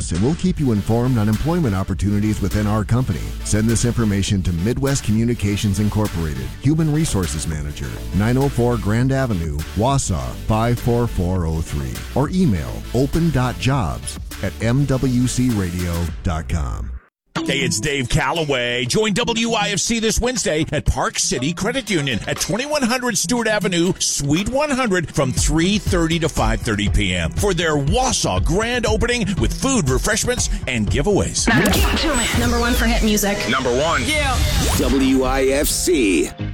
us and we'll keep you informed on employment opportunities within our company. Send this information to Midwest Communications Incorporated, Human Resources Manager, 904 Grand Avenue, Wausau 54403, or email open.jobs@mwcradio.com. Hey, it's Dave Calloway. Join WIFC this Wednesday at Park City Credit Union at 2100 Stewart Avenue, Suite 100 from 3:30 to 5:30 p.m. for their Wausau grand opening with food, refreshments, and giveaways. Number one for hit music. Number one. Yeah. WIFC.